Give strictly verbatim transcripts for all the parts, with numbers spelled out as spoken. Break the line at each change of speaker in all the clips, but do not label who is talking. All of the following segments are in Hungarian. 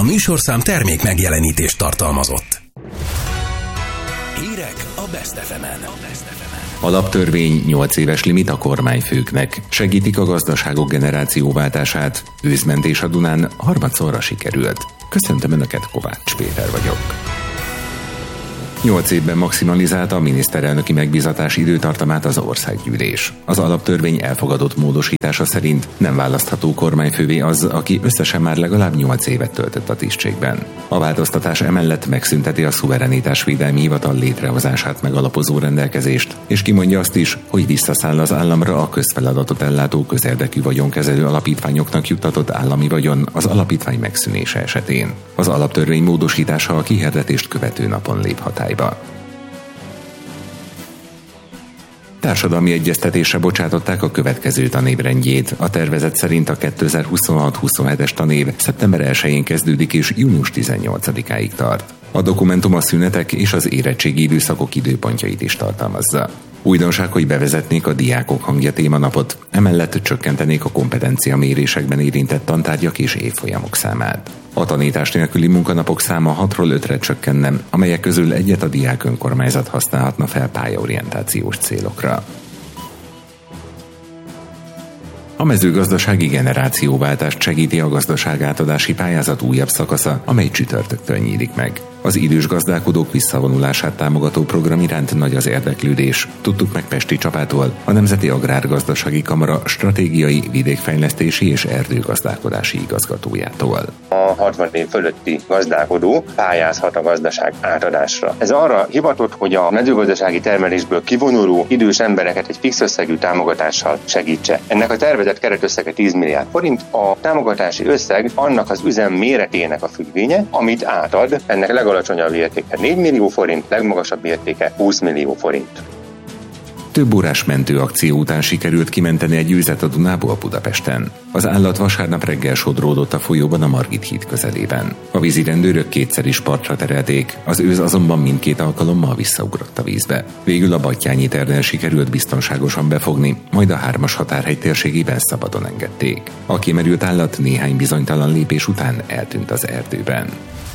A műsorszám termék megjelenítést tartalmazott. Hírek a Best ef emen.
Alaptörvény, nyolc éves limit a kormányfőknek. Segítik a gazdaságok generációváltását. Őszmentés a Dunán harmadszorra sikerült. Köszöntöm Önöket, Kovács Péter vagyok. Nyolc évben maximalizálta a miniszterelnöki megbízatás időtartamát az országgyűlés. Az alaptörvény elfogadott módosítása szerint nem választható kormányfővé az, aki összesen már legalább nyolc évet töltött a tisztségben. A változtatás emellett megszünteti a szuverenitásvédelmi hivatal létrehozását megalapozó rendelkezést, és kimondja azt is, hogy visszaszáll az államra a közfeladatot ellátó közérdekű vagyonkezelő alapítványoknak juttatott állami vagyon az alapítvány megszűnése esetén. Az alaptörvény módosítása a kihirdetést követő napon lép hatályba. Társadalmi egyeztetésre bocsátották a következő tanévrendjét. A tervezet szerint a kétezer-huszonhat huszonhetes tanév szeptember elsején kezdődik és június tizennyolcadikáig tart. A dokumentum a szünetek és az érettségi időszakok időpontjait is tartalmazza. Újdonság, hogy bevezetnék a diákok hangja témanapot, emellett csökkentenék a kompetencia mérésekben érintett tantárgyak és évfolyamok számát. A tanítás nélküli munkanapok száma hatról ötre csökkenne, amelyek közül egyet a diák önkormányzat használhatna fel pályaorientációs célokra. A mezőgazdasági generációváltást segíti a gazdaságátadási pályázat újabb szakasza, amely csütörtöktől nyílik meg. Az idős gazdálkodók visszavonulását támogató program iránt nagy az érdeklődés. Tudtuk meg Pesti Csapától, a Nemzeti Agrárgazdasági Kamara stratégiai, vidékfejlesztési és erdőgazdálkodási igazgatójától.
A hatvan év fölötti gazdálkodó pályázhat a gazdaság átadásra. Ez arra hivatott, hogy a mezőgazdasági termelésből kivonuló idős embereket egy fix összegű támogatással segítse. Ennek a tervezett keretösszege tíz milliárd forint, a támogatási összeg annak az üzem méretének a függvénye, amit átad. Ennek legalacsonyabb értéke négy millió forint, legmagasabb értéke húsz millió forint.
Több órás mentőakció után sikerült kimenteni egy őzet a Dunából Budapesten. Az állat vasárnap reggel sodródott a folyóban a Margit híd közelében. A vízirendőrök kétszer is partra terelték, az őz azonban mindkét alkalommal visszaugrott a vízbe. Végül a Battyányi térden sikerült biztonságosan befogni, majd a hármas határhegy térségében szabadon engedték. A kimerült állat néhány bizonytalan lépés után eltűnt az erdőben.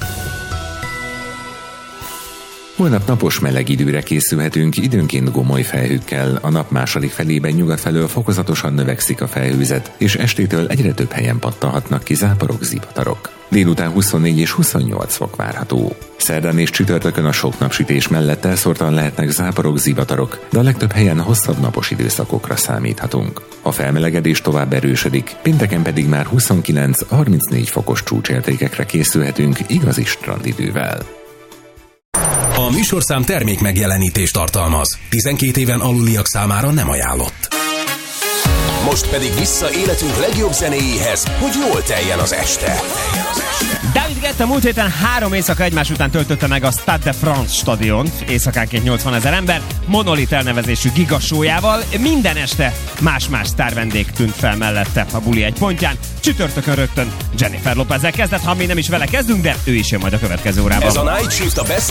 Holnap napos meleg időre készülhetünk, időnként gomoly felhőkkel, a nap második felében nyugat felől fokozatosan növekszik a felhőzet, és estétől egyre több helyen pattanhatnak ki záporok, zivatarok. Délután huszonnégy és huszonnyolc fok várható. Szerdán és csütörtökön a sok napsütés mellett elszórtan lehetnek záporok, zivatarok, de a legtöbb helyen hosszabb napos időszakokra számíthatunk. A felmelegedés tovább erősödik, pénteken pedig már huszonkilenc-harmincnégy fokos csúcsértékekre készülhetünk igazi strandidővel.
A műsorszám termék megjelenítést tartalmaz. tizenkét éven aluliak számára nem ajánlott. Most pedig vissza életünk legjobb zenéjéhez, hogy jól teljen az este.
David Guetta múlt héten három éjszaka egymás után töltötte meg a Stade de France stadiont, éjszakánként nyolcvanezer ember, Monolith elnevezésű gigasójával. Minden este más-más sztárvendég tűnt fel mellette a buli egy pontján. Csütörtökön rögtön Jennifer Lopezzel kezdett, ha még nem is vele kezdünk, de ő is jön majd a következő órában.
Ez a Night Shift a Best